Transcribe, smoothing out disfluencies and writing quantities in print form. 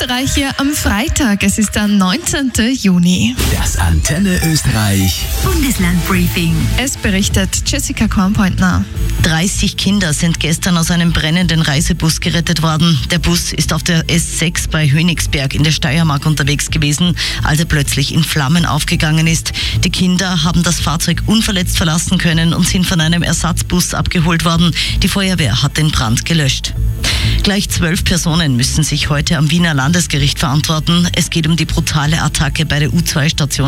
Österreich hier am Freitag. Es ist der 19. Juni. Das Antenne Österreich Bundeslandbriefing. Es berichtet Jessica Kornpointner. 30 Kinder sind gestern aus einem brennenden Reisebus gerettet worden. Der Bus ist auf der S6 bei Hönigsberg in der Steiermark unterwegs gewesen, als er plötzlich in Flammen aufgegangen ist. Die Kinder haben das Fahrzeug unverletzt verlassen können und sind von einem Ersatzbus abgeholt worden. Die Feuerwehr hat den Brand gelöscht. Gleich 12 Personen müssen sich heute am Wiener Landesgericht verantworten. Es geht um die brutale Attacke bei der U2-Station